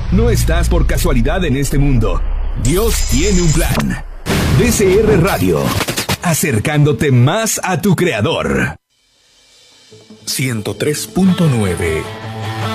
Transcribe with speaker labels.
Speaker 1: No estás por casualidad en este mundo. Dios tiene un plan. DCR Radio, acercándote más a tu Creador.
Speaker 2: 103.9